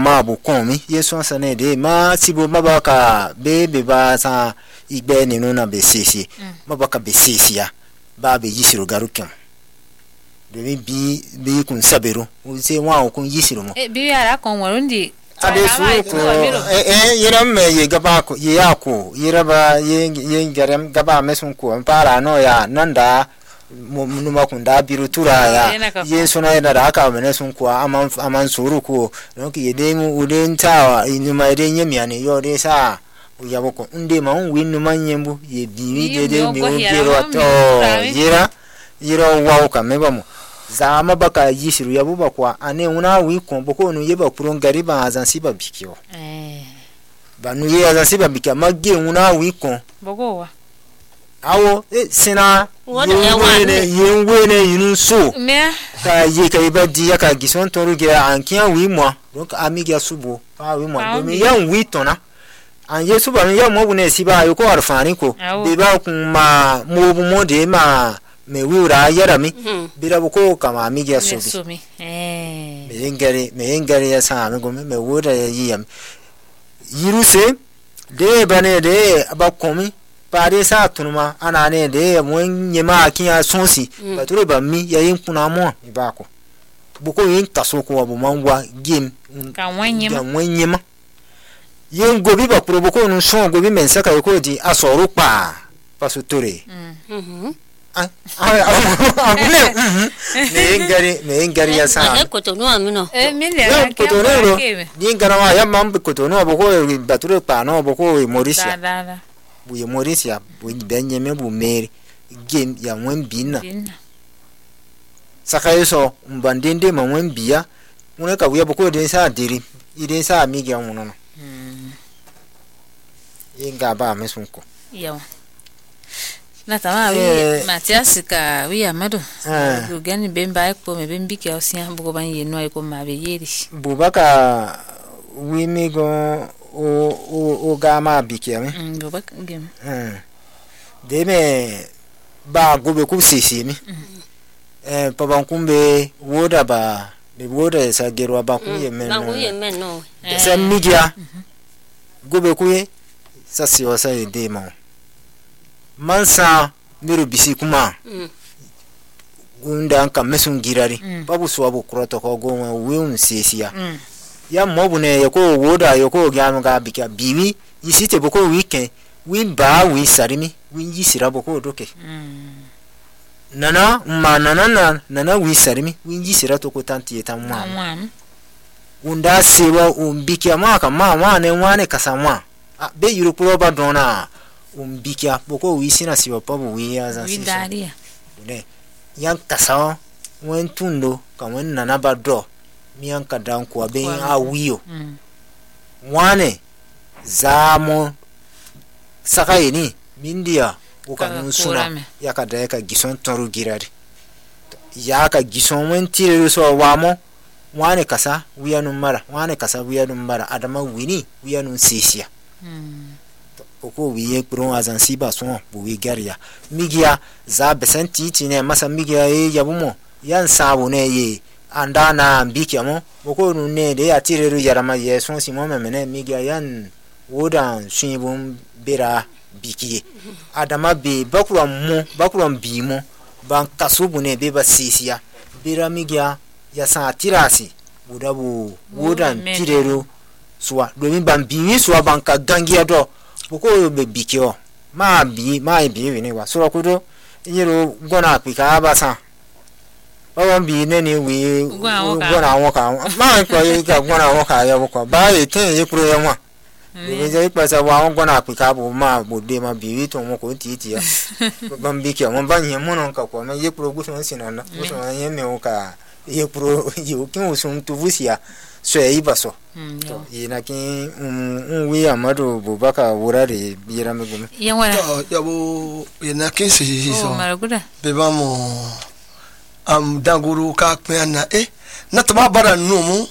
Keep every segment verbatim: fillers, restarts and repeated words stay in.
ma bu komi yeso sane de ma sibo mabaka be be ba sa igbe ni no na be sisi mabaka be sisi ya ba be yisiro garukem de bi bi kun sabero o se wa o kun yisiro mo e bi ara kon worundi ade su ko eh eh yera me ye gaba ko ye ya ko yera ba ye ye garam gaba mesun ko para no ya nanda numa kunda biru tura ya ye suna yana da haka mene sun kuwa aman aman suru ko don ki yede mu uden tawa inuma ide nyemia ne yo de sa uya boko inde ma un winu manyembu ye biwi de de mi o gero to yira yira wa ka meba mu za ma baka yishiru ya buba kwa ane una wi ko boko nu yeba kuron gariba azan siba bikyo eh banu ye azan siba bikya magge una wi ko boko wa awo eh sina yene yengwene yinu so ka ye ka iba dia ka gison toru gira ankia wi mo donc amiga subo pa wi mo do yan wi tona an yesu ba ya mo bu ne siba yo ko arfani ko be ba kun ma mo bu mo de ma me wi ra yara mi be da ko ka ma amiga subi eh me ngari me ngari ya sa mi go me wo da yi yam yiruse de bane de ba komi pare sa tunuma ana ne de mun nyema kiya sonsi bature ba mi ya yin kuna mo ibako boko yin taso ko bo mangwa game ka wanyema ka wanyema yin gobi ba pro boko nu son gobi men saka ko di asoro pa pasutore mhm ah ah ne ngari ne ngari ya sa ko to no amino eh mi le ya ko to no ni ngara ma ya mam ko to no boko bature pa no boko morisia bu ye morisia bu benye me bu meri game ya mwen bina saka yeso mbandende ma mwen biya mune ka buya boko den sa diri iden sa amigi ya muno mm inga ba mesunko yawa na tama wi Matias ka wi amado go gani bemba ekpo me bembi ke osia bugo ban ye no eko ma be yeri bubaka wi migo o o o gama bikiame mm bubaka ngem mm deme ba gobe ku sisi mi eh papa kumbe woda ba be woda sa gerwa ba ku ye men na ku ye men no sa migia gobe ku ye sa si wasa ye demo mansa miru bisi kuma unda anka mesun girari babu swabo kroto ko go weun sisia ya mobune yako woda yako gyamu ga bika biwi yisite boko weekend wi ba wi sarimi wi yisira boko doke nana ma nana na nana wi sarimi wi yisira to ko tanti etamwa unda sewa umbikia maka ma ma ne wane kasamwa be yuro ba dona umbikia boko wi sina siwa pabu wi aza wi daria ne yan kasaw wen tundo ka wen nana ba do miyan ka dan ko be a wiyo wane zamo saka yini mindia uka nunsuna ya ka da ka gison toru girari ya ka gison wen tire so wamo wane kasa wiya nun mara wane kasa wiya nun mara adama wini wiya nun sisia ko wiye pro azan siba so bu wi garia migia za besenti tine masa migia e yabumo yan sabu ne ye andana mbiki amo boko nune de atireru yarama ye son simo memene migia yan wodan swibum bera biki adama be bakura mo bakura bimo ban kasubu ne be basisia bera migia ya sa tirasi budabu wodan tireru suwa domin ban biwi suwa ban ka gangia do boko be bikio ma bi ma bi ni wa so kudo yiro gona pika basa bawo bi ne ni wi gona won ka ma ko yi ka gona won ka ya boko ba yi ten yi pro ya wa ni je pa sa wa gona pika bu ma bo de ma bi wi to mo ko ti ti ya ban bikio mo ban yin mo non ka ko ma yi pro gu so sinana so yin me o ka yi pro yi o kin o sun tu vusia so yi baso to ina kin un wi amado bubaka wurare bira me gume yanwara to yabo ina kin si so maraguda be ba mo am danguru ka kpena eh na tama bara no mu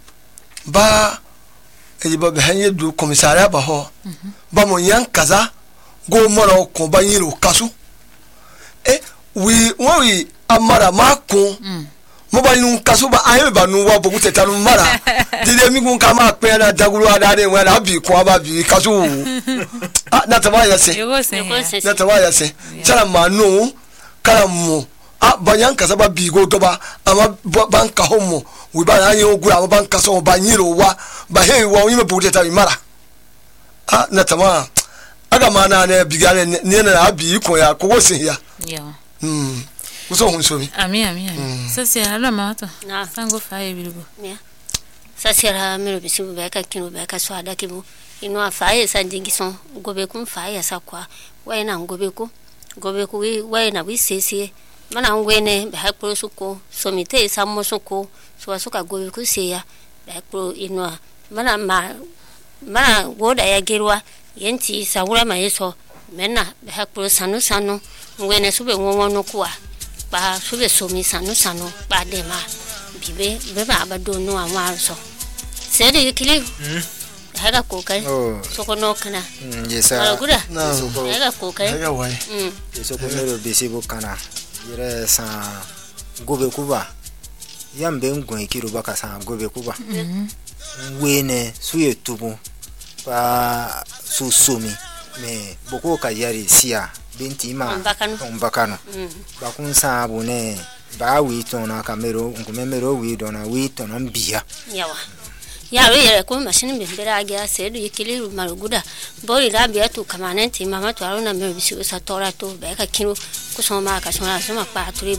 ba e ba be hanye du commissariat ba ho ba mo yan kaza go moro ko ba yiro kasu eh wi wi amara ma ko mo ba nun kaso ba ayi ba nu wa bo kuteta nu mara dide mi gun kama pe na daguru adade wa na bi ko aba bi kaso ah na tawa ya se na tawa ya se chala manu kala mo ah banyan kasa ba bi go to ba ama ban ka homo we ba na yo gura ban kaso ba nyiro wa ba he wa yime bo kuteta mi mara ah na tawa aga mana na bigale ne na abi ko ya ko se ya ya mm uso hunsomi ami ami ami sasa hala mato na sango faye bilgo ya sasa ra mero bisibu ba ka kinu ba ka so ada kibu ino afaye sa ndingi son gobe kun faye sa kwa wai na gobe ku gobe ku wai na wi sese mana ngwene ba pro suko so mite sa mo suko so asuka gobe ku se ya ba pro ino mana ma mana goda ya gerwa yenti sa wura ma yeso mena ba pro sanu sanu ngwene sube ngongono kwa ba sube somi sanu sanu ba de ma bibe be ba ba do no amar so se de kili haga ko kai so ko no kana yesa guda no haga ko kai haga wai mm yeso ko mero bisi bo kana yere sa gobe kuba yambe ngwe kiro baka sa gobe kuba wene suye tubu pa su somi me boko ka yari sia binti ma mbakano bakun sa bune ba wi tona kamero ngumemero wi dona wi tona mbia yawa ya we yere ko machine mbera ga sedu yikili maruguda bori rabia tu kamanenti mama tu aruna me bisi sa tora to ba ka kinu kusoma ka sona soma pa turi